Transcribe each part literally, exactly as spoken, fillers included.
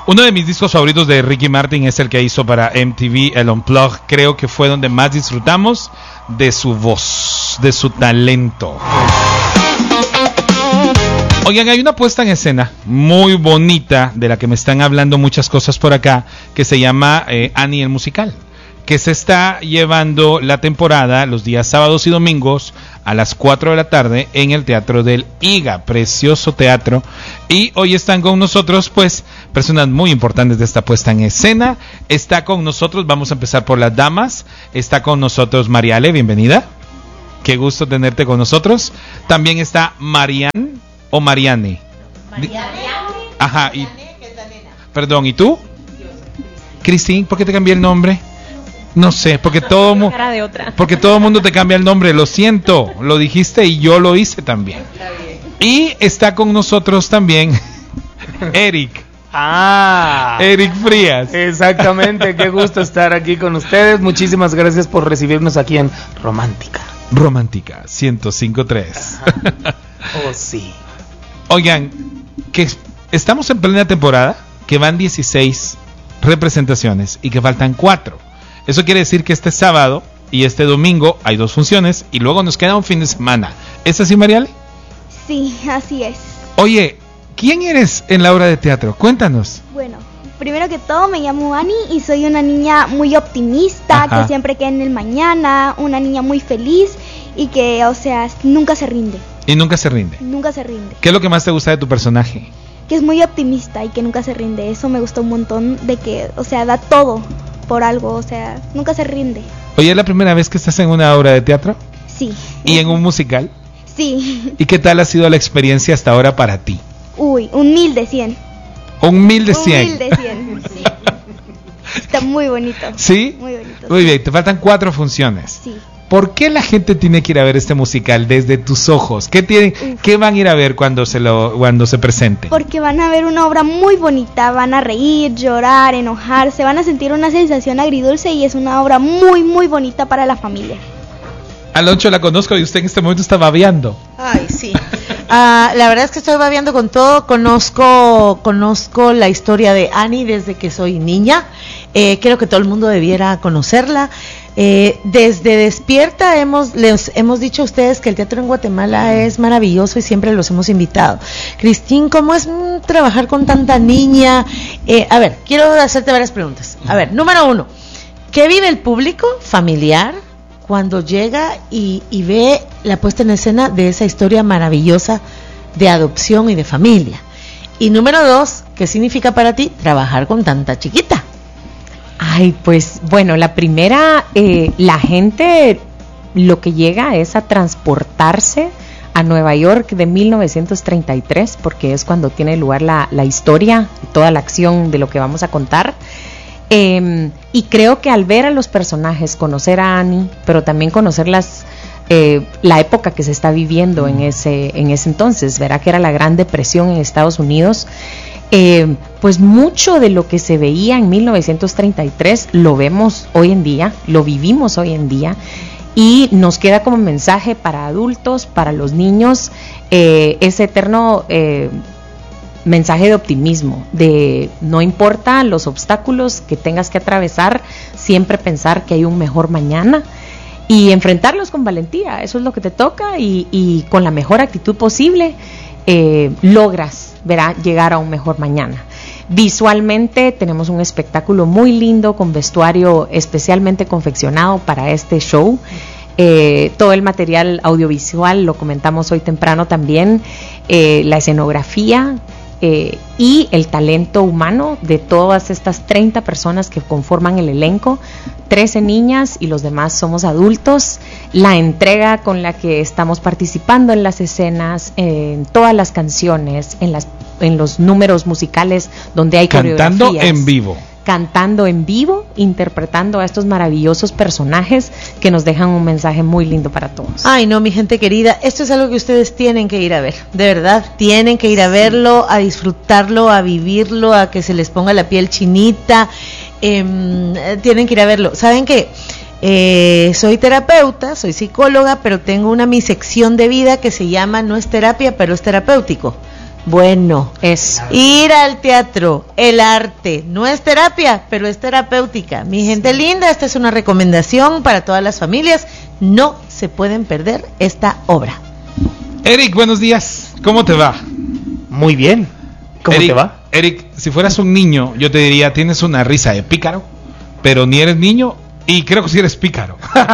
Uno de mis discos favoritos de Ricky Martin es el que hizo para M T V, el Unplugged. Creo que fue donde más disfrutamos de su voz, de su talento. Oigan, hay una puesta en escena muy bonita de la que me están hablando muchas cosas por acá, que se llama eh, Annie el Musical, que se está llevando la temporada los días sábados y domingos a las cuatro de la tarde en el Teatro del I G A, precioso teatro. Y hoy están con nosotros pues personas muy importantes de esta puesta en escena. Está con nosotros, vamos a empezar por las damas, está con nosotros Mariale, bienvenida, qué gusto tenerte con nosotros. También está Marianne o Mariane. Mariane. Ajá, y perdón, ¿y tú? Cristín, ¿por qué te cambié el nombre? No sé, porque todo mu- porque todo el mundo te cambia el nombre, lo siento, lo dijiste y yo lo hice también. Y está con nosotros también Eric. Ah, Eric Frías. Exactamente, qué gusto estar aquí con ustedes. Muchísimas gracias por recibirnos aquí en Romántica. Romántica ciento cinco punto tres. Oh, sí. Oigan, que estamos en plena temporada, que van dieciséis representaciones y que faltan cuatro. Eso quiere decir que este sábado y este domingo hay dos funciones y luego nos queda un fin de semana. ¿Es así, Mariale? Sí, así es. Oye, ¿quién eres en la obra de teatro? Cuéntanos. Bueno, primero que todo me llamo Annie y soy una niña muy optimista, Ajá. que siempre queda en el mañana, una niña muy feliz y que, o sea, nunca se rinde. Y nunca se rinde. Nunca se rinde. ¿Qué es lo que más te gusta de tu personaje? Que es muy optimista y que nunca se rinde. Eso me gustó un montón de que, o sea, da todo por algo, o sea, nunca se rinde. Oye, ¿es la primera vez que estás en una obra de teatro? Sí. ¿Y en un musical? Sí. ¿Y qué tal ha sido la experiencia hasta ahora para ti? Uy, un mil de cien. Un mil de Un cien. mil de cien, sí. Está muy bonito. ¿Sí? Muy bonito. Muy sí. bien, te faltan cuatro funciones. Sí. ¿Por qué la gente tiene que ir a ver este musical desde tus ojos? ¿Qué tienen, qué van a ir a ver cuando se lo cuando se presente? Porque van a ver una obra muy bonita, van a reír, llorar, enojarse, van a sentir una sensación agridulce y es una obra muy muy bonita para la familia. Aloncho la conozco y usted en este momento está babeando. Ay, sí. Uh, la verdad es que estoy babeando con todo. Conozco, conozco la historia de Annie desde que soy niña. Eh, creo que todo el mundo debiera conocerla. Eh, desde Despierta hemos les hemos dicho a ustedes que el teatro en Guatemala es maravilloso y siempre los hemos invitado. Cristín, ¿cómo es mm, trabajar con tanta niña? Eh, a ver, quiero hacerte varias preguntas. A ver, número uno, ¿qué vive el público familiar cuando llega y, y ve la puesta en escena de esa historia maravillosa de adopción y de familia? Y número dos, ¿qué significa para ti trabajar con tanta chiquita? Ay, pues bueno, la primera, eh, la gente lo que llega es a transportarse a Nueva York de mil novecientos treinta y tres, porque es cuando tiene lugar la, la historia y toda la acción de lo que vamos a contar. Eh, y creo que al ver a los personajes, conocer a Annie, pero también conocer las, eh, la época que se está viviendo en ese, en ese entonces, verá que era la Gran Depresión en Estados Unidos. Eh, pues mucho de lo que se veía en mil novecientos treinta y tres lo vemos hoy en día, lo vivimos hoy en día y nos queda como mensaje para adultos, para los niños, eh, ese eterno eh, mensaje de optimismo, de no importa los obstáculos que tengas que atravesar, siempre pensar que hay un mejor mañana y enfrentarlos con valentía. Eso es lo que te toca y, y con la mejor actitud posible eh, logras verá llegar a un mejor mañana. Visualmente tenemos un espectáculo muy lindo con vestuario especialmente confeccionado para este show. Eh, todo el material audiovisual lo comentamos hoy temprano también, eh, la escenografía eh, y el talento humano de todas estas treinta personas que conforman el elenco, trece niñas y los demás somos adultos. La entrega con la que estamos participando en las escenas, en todas las canciones, en las en los números musicales donde hay cantando coreografías, en vivo. Cantando en vivo, interpretando a estos maravillosos personajes que nos dejan un mensaje muy lindo para todos. Ay, no, mi gente querida, esto es algo que ustedes tienen que ir a ver, de verdad, tienen que ir a verlo, a disfrutarlo, a vivirlo, a que se les ponga la piel chinita, eh, tienen que ir a verlo. ¿Saben qué? Eh, soy terapeuta, soy psicóloga, pero tengo una mi sección de vida que se llama No es terapia, pero es terapéutico. Bueno, Eso. ir al teatro, el arte, no es terapia, pero es terapéutica. Mi gente linda, esta es una recomendación para todas las familias. No se pueden perder esta obra. Eric, buenos días. ¿Cómo te va? Muy bien. ¿Cómo Eric, te va? Eric, si fueras un niño, yo te diría, tienes una risa de pícaro, pero ni eres niño y creo que sí eres pícaro.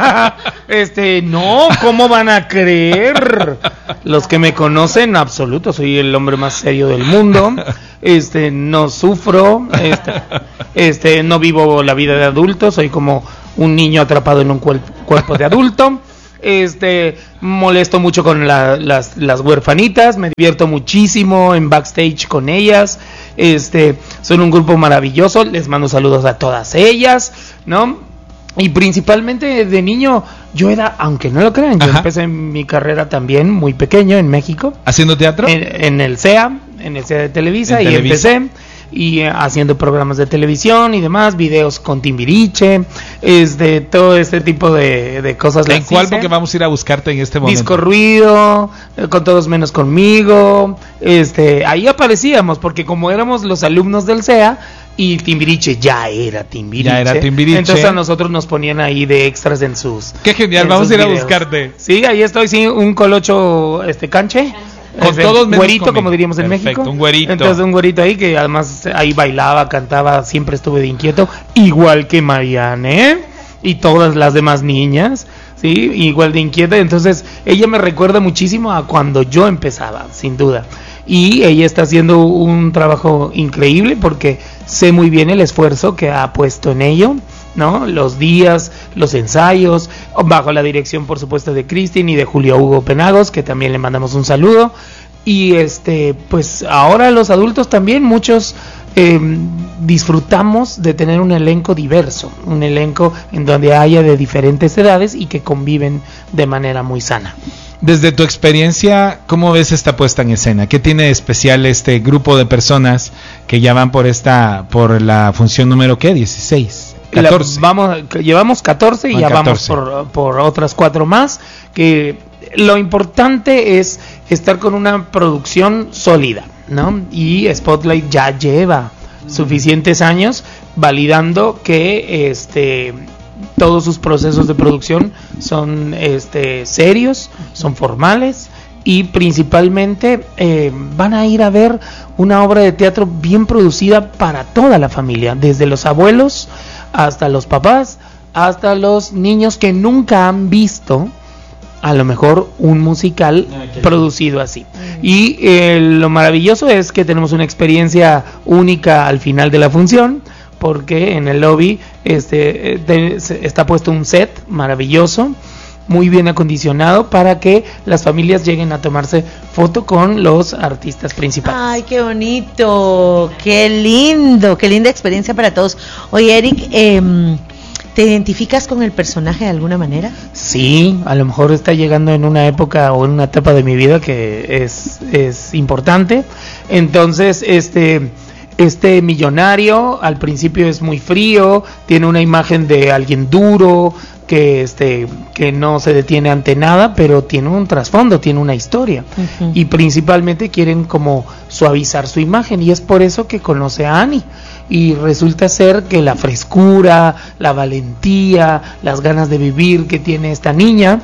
Este, no, ¿cómo van a creer? Los que me conocen, absoluto, soy el hombre más serio del mundo. Este, no sufro, este, este, no vivo la vida de adulto, soy como un niño atrapado en un cuerp- cuerpo de adulto. Este, molesto mucho con la, las, las huerfanitas, me divierto muchísimo en backstage con ellas. Este, son un grupo maravilloso, les mando saludos a todas ellas, ¿no? Y principalmente de niño, yo era, aunque no lo crean, yo Ajá. empecé mi carrera también muy pequeño en México, ¿Haciendo teatro? en, en el C E A, en el C E A de Televisa, En y Televisa. empecé y eh, haciendo programas de televisión y demás, videos con Timbiriche, este, todo este tipo de, de cosas. ¿En las cuál? hice. Porque vamos a ir a buscarte en este momento. Disco Ruido, eh, Con Todos Menos Conmigo, este, ahí aparecíamos, porque como éramos los alumnos del C E A, y Timbiriche ya era Timbiriche. Ya era Timbiriche. Entonces a nosotros nos ponían ahí de extras en sus... Qué genial, en vamos sus a ir a videos. buscarte. Sí, ahí estoy, sí, un colocho, este, canche. Con Este, todos menos güerito, conmigo. como diríamos en Perfecto, México. un güerito. Entonces un güerito ahí que además ahí bailaba, cantaba, siempre estuve de inquieto, igual que Marianne, ¿eh? Y todas las demás niñas, sí, igual de inquieta. Entonces ella me recuerda muchísimo a cuando yo empezaba, sin duda. Y ella está haciendo un trabajo increíble porque sé muy bien el esfuerzo que ha puesto en ello, ¿no? Los días, los ensayos, bajo la dirección, por supuesto, de Cristin y de Julio Hugo Penagos, que también le mandamos un saludo. Y este, pues ahora los adultos también, muchos eh, disfrutamos de tener un elenco diverso, un elenco en donde haya de diferentes edades y que conviven de manera muy sana. Desde tu experiencia, ¿cómo ves esta puesta en escena? ¿Qué tiene de especial este grupo de personas que ya van por esta, por la función número qué? dieciséis, catorce. La- vamos, llevamos catorce y Ah, ya catorce. vamos por, por otras cuatro más. Que lo importante es estar con una producción sólida, ¿no? Y Spotlight ya lleva suficientes años validando que este todos sus procesos de producción son este serios, son formales y principalmente eh, van a ir a ver una obra de teatro bien producida para toda la familia, desde los abuelos hasta los papás, hasta los niños que nunca han visto a lo mejor un musical producido así. Y eh, lo maravilloso es que tenemos una experiencia única al final de la función, porque en el lobby este, de, está puesto un set maravilloso, muy bien acondicionado para que las familias lleguen a tomarse foto con los artistas principales. Ay, qué bonito, qué lindo, qué linda experiencia para todos. Oye, Eric, eh, ¿te identificas con el personaje de alguna manera? Sí, a lo mejor está llegando en una época o en una etapa de mi vida que es, es importante. Entonces, este... Este millonario al principio es muy frío, tiene una imagen de alguien duro, que este que no se detiene ante nada, pero tiene un trasfondo, tiene una historia. Uh-huh. Y principalmente quieren como suavizar su imagen, y es por eso que conoce a Annie. Y resulta ser que la frescura, la valentía, las ganas de vivir que tiene esta niña,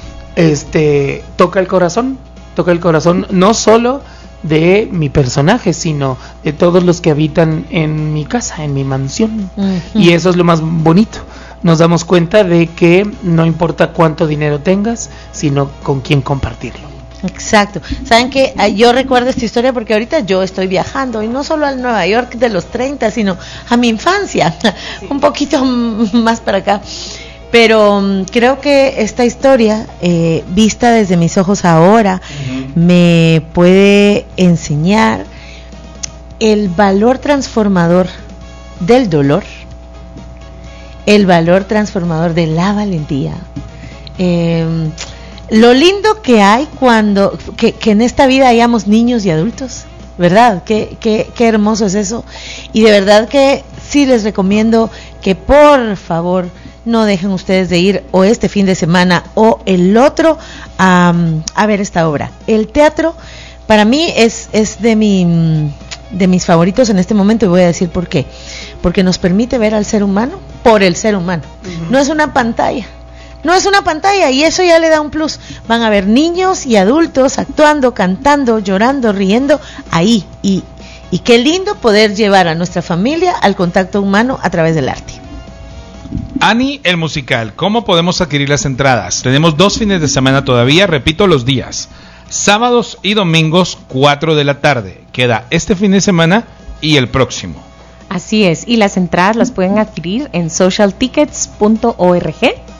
este toca el corazón, toca el corazón no solo de mi personaje, sino de todos los que habitan en mi casa, en mi mansión. Uh-huh. Y eso es lo más bonito. Nos damos cuenta de que no importa cuánto dinero tengas, sino con quién compartirlo. Exacto. ¿Saben qué? Ah, yo recuerdo esta historia porque ahorita yo estoy viajando, y no solo al Nueva York de los treinta, sino a mi infancia, sí. Un poquito más para acá. Pero um, creo que esta historia, eh, vista desde mis ojos ahora, uh-huh, me puede enseñar el valor transformador del dolor, el valor transformador de la valentía, eh, lo lindo que hay cuando que, que en esta vida hayamos niños y adultos, ¿verdad? Qué, qué, qué hermoso es eso. Y de verdad que sí les recomiendo que por favor no dejen ustedes de ir o este fin de semana o el otro a, a ver esta obra. El teatro para mí es, es de mi de mis favoritos en este momento, y voy a decir por qué. Porque nos permite ver al ser humano por el ser humano. Uh-huh. No es una pantalla. No es una pantalla, y eso ya le da un plus. Van a ver niños y adultos actuando, cantando, llorando, riendo ahí. Y, y qué lindo poder llevar a nuestra familia al contacto humano a través del arte. Ani, el musical, ¿cómo podemos adquirir las entradas? Tenemos dos fines de semana todavía, repito los días. Sábados y domingos, cuatro de la tarde. Queda este fin de semana y el próximo. Así es, y las entradas las pueden adquirir en social tickets punto org.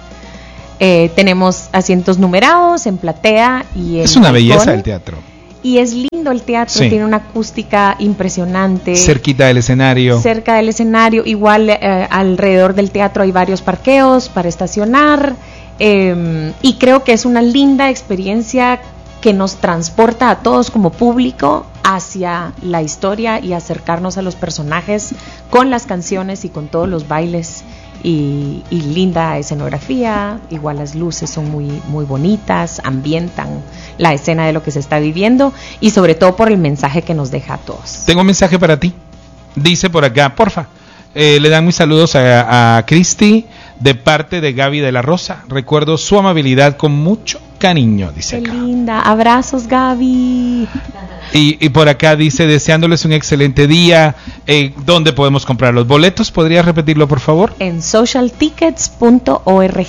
Eh, tenemos asientos numerados en platea y en es una balcón, belleza el teatro. Y es lindo el teatro, sí. Tiene una acústica impresionante. Cerquita del escenario. Cerca del escenario, igual eh, alrededor del teatro hay varios parqueos para estacionar. Eh, y creo que es una linda experiencia que nos transporta a todos como público hacia la historia y acercarnos a los personajes con las canciones y con todos los bailes. Y, y linda escenografía, igual las luces son muy, muy bonitas, ambientan la escena de lo que se está viviendo y sobre todo por el mensaje que nos deja a todos. Tengo un mensaje para ti, dice por acá, porfa, eh, le dan mis saludos a, a Cristi de parte de Gaby de la Rosa, recuerdo su amabilidad con mucho cariño, dice Qué acá. Linda, abrazos Gaby. Y, y por acá dice, deseándoles un excelente día. Eh, ¿Dónde podemos comprar los boletos? ¿Podrías repetirlo, por favor? En social tickets punto org.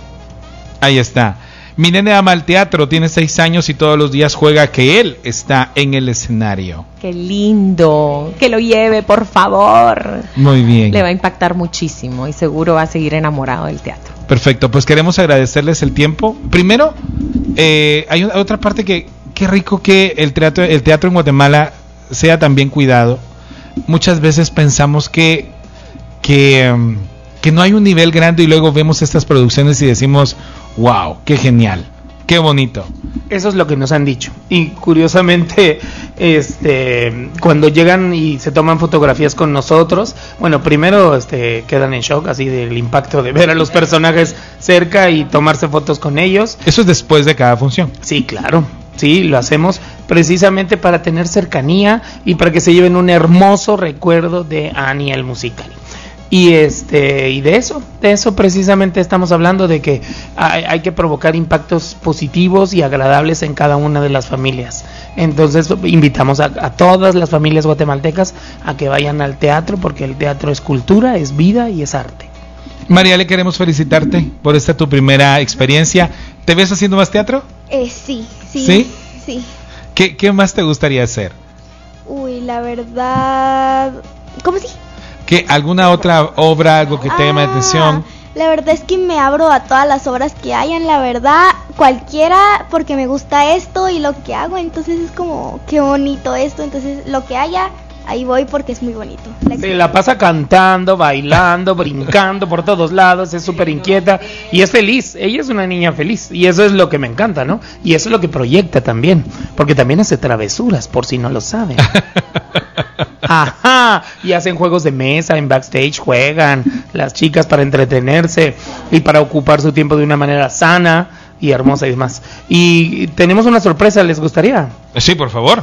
Ahí está. Mi nene ama el teatro, tiene seis años y todos los días juega que él está en el escenario. Qué lindo. Que lo lleve, por favor. Muy bien. Le va a impactar muchísimo y seguro va a seguir enamorado del teatro. Perfecto, pues queremos agradecerles el tiempo. Primero, eh, hay una, otra parte que... Qué rico que el teatro, el teatro en Guatemala sea tan bien cuidado. Muchas veces pensamos que, que, um, que no hay un nivel grande y luego vemos estas producciones y decimos, wow, qué genial, qué bonito. Eso es lo que nos han dicho. Y curiosamente, este, cuando llegan y se toman fotografías con nosotros, bueno, primero este, quedan en shock así del impacto de ver a los personajes cerca y tomarse fotos con ellos. Eso es después de cada función. Sí, claro. Sí, lo hacemos precisamente para tener cercanía y para que se lleven un hermoso recuerdo de Ani el musical. Y este y de eso, de eso precisamente estamos hablando, de que hay, hay que provocar impactos positivos y agradables en cada una de las familias. Entonces invitamos a, a todas las familias guatemaltecas a que vayan al teatro, porque el teatro es cultura, es vida y es arte. María, le queremos felicitarte por esta tu primera experiencia. ¿Te ves haciendo más teatro? Eh, sí, sí. ¿Sí? Sí. ¿Qué, qué más te gustaría hacer? Uy, la verdad... ¿Cómo sí? ¿Qué, alguna otra obra, algo que te ah, llame la atención? La verdad es que me abro a todas las obras que hayan, la verdad, cualquiera, porque me gusta esto y lo que hago, entonces es como, qué bonito esto, entonces lo que haya... Ahí voy porque es muy bonito. La Se la pasa cantando, bailando, brincando por todos lados, es súper inquieta y es feliz. Ella es una niña feliz y eso es lo que me encanta, ¿no? Y eso es lo que proyecta también, porque también hace travesuras, por si no lo saben. Ajá, y hacen juegos de mesa, en backstage juegan las chicas para entretenerse y para ocupar su tiempo de una manera sana y hermosa y demás. Y tenemos una sorpresa, ¿les gustaría? Sí, por favor.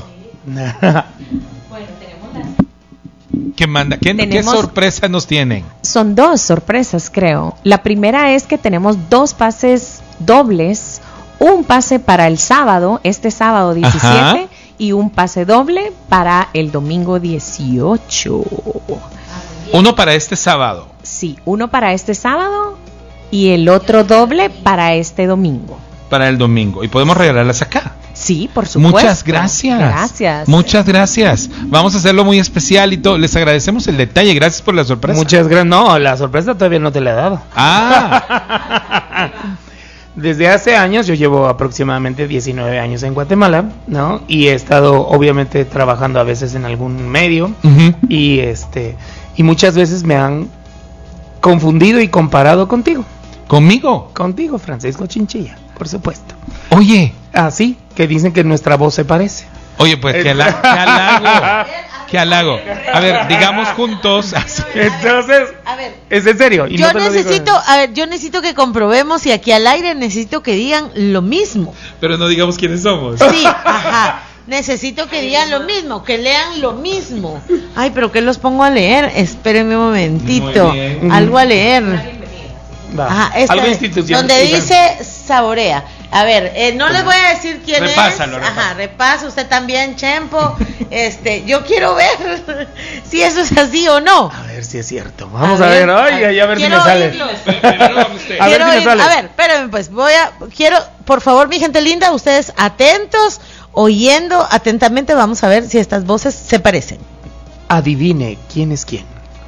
¿Qué manda? ¿Qué, ¿Qué sorpresa nos tienen? Son dos sorpresas, creo. La primera es que tenemos dos pases dobles, un pase para el sábado, este sábado diecisiete, ajá, y un pase doble para el domingo dieciocho. Uno para este sábado. Sí, uno para este sábado y el otro doble para este domingo. Para el domingo. ¿Y podemos regalarlas acá? Sí, por supuesto. Muchas gracias. Gracias. Muchas gracias. Vamos a hacerlo muy especial y todo. Les agradecemos el detalle. Gracias por la sorpresa. Muchas gracias. No, la sorpresa todavía no te la he dado. Ah. Desde hace años, yo llevo aproximadamente diecinueve años en Guatemala, ¿no? Y he estado obviamente trabajando a veces en algún medio, uh-huh, y este y muchas veces me han confundido y comparado contigo. ¿Conmigo? Contigo, Francisco Chinchilla, por supuesto. Oye. Así, que dicen que nuestra voz se parece. Oye, pues qué, ala- qué halago. Qué halago. A ver, digamos juntos. Entonces, a ver, es en serio. Y yo no necesito, a ver, yo necesito que comprobemos y aquí al aire necesito que digan lo mismo. Pero no digamos quiénes somos. Sí, ajá. necesito que digan lo mismo, que lean lo mismo. Ay, pero ¿qué los pongo a leer? Espérenme un momentito. Algo a leer. Va. Ajá, esta Algo es, institucional. donde dice saborea. A ver, eh, no les voy a decir quién Repásalo, es. repásalo. Ajá, repasa usted también, Chempo. Este, yo quiero ver si eso es así o no. A ver si es cierto. Vamos A a, ver, ver, ay, ay, a ver si quiero me sale. oírlos. A ver Quiero si me oír- sale. a ver, espérenme pues, voy a, quiero, por favor, mi gente linda, ustedes atentos, oyendo atentamente, vamos a ver si estas voces se parecen. Adivine quién es quién.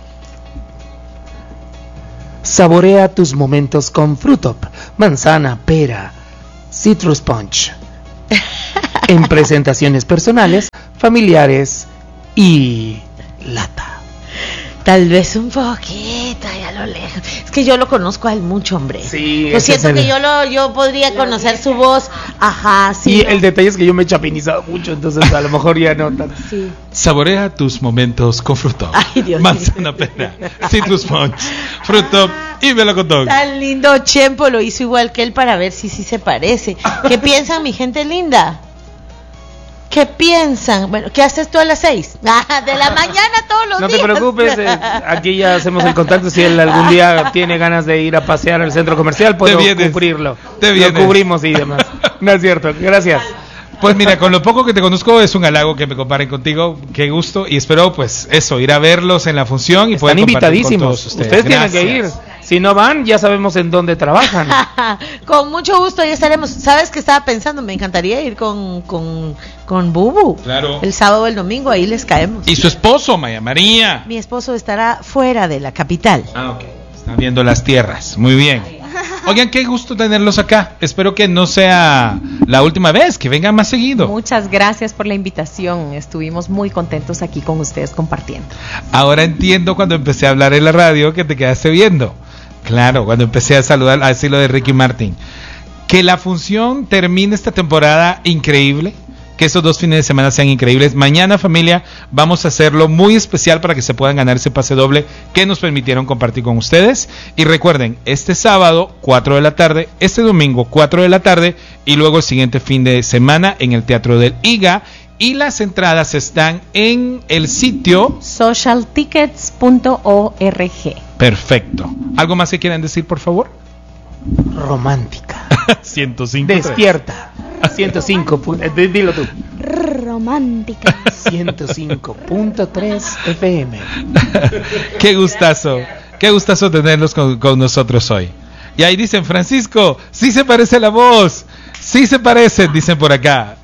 Saborea tus momentos con Frutop, manzana, pera, Citrus Punch. En presentaciones personales, familiares y lata. Tal vez un poquito, ahí a lo lejos. Es que yo lo conozco a él mucho, hombre. Sí, Yo ese siento es el- que yo lo, yo podría conocer su voz. Ajá, sí. Y el detalle es que yo me he chapinizado mucho, entonces a lo mejor ya no tanto. Sí. Saborea tus momentos con Fruto. Ay, Dios Manzana pera, Citrus Punch, Fruto y melocotón. Tan lindo Chempo lo hizo igual que él para ver si sí se parece. ¿Qué piensan, mi gente linda? ¿Qué piensan? Bueno, ¿qué haces tú a las seis? Ah, de la mañana todos los No te días. preocupes, eh, aquí ya hacemos el contacto. Si él algún día tiene ganas de ir a pasear al centro comercial, puedo Te vienes, cubrirlo. te Lo vienes. cubrimos y demás. No es cierto, gracias. Pues mira, con lo poco que te conozco es un halago que me comparen contigo, qué gusto, y espero pues eso, ir a verlos en la función y Están poder compartir con invitadísimos. todos Ustedes, ustedes. tienen que ir. Gracias. Si no van, ya sabemos en dónde trabajan. Con mucho gusto, ya estaremos. ¿Sabes qué estaba pensando? Me encantaría ir con, con, con Bubu. Claro. El sábado o el domingo, ahí les caemos. Y su esposo, Maya María. Mi esposo estará fuera de la capital. Ah, ok. Están viendo las tierras. Muy bien. Oigan, qué gusto tenerlos acá. Espero que no sea la última vez, que vengan más seguido. Muchas gracias por la invitación. Estuvimos muy contentos aquí con ustedes compartiendo. Ahora entiendo cuando empecé a hablar en la radio que te quedaste viendo. Claro, cuando empecé a saludar, a decir lo de Ricky Martin. Que la función termine esta temporada increíble. Que esos dos fines de semana sean increíbles. Mañana, familia, vamos a hacerlo muy especial para que se puedan ganar ese pase doble que nos permitieron compartir con ustedes. Y recuerden, este sábado, cuatro de la tarde, este domingo, cuatro de la tarde, y luego el siguiente fin de semana en el Teatro del I G A. Y las entradas están en el sitio. social tickets punto org. Perfecto. ¿Algo más que quieran decir, por favor? Romántica. ciento cinco. Despierta. ciento cinco. pu- eh, Dilo tú. Romántica. ciento cinco punto tres F M. Qué gustazo. Qué gustazo tenerlos con, con nosotros hoy. Y ahí dicen, Francisco, sí se parece la voz. Sí se parecen, dicen por acá.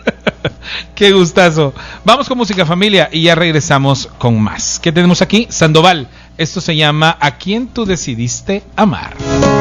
Qué gustazo. Vamos con música, familia, y ya regresamos con más. ¿Qué tenemos aquí? Sandoval. Esto se llama ¿A quién tú decidiste amar?